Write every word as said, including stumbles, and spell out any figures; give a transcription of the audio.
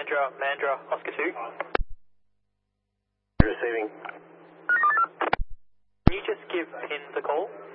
Mandra, Mandra, Oscar two. Receiving. Can you just give Pin the call?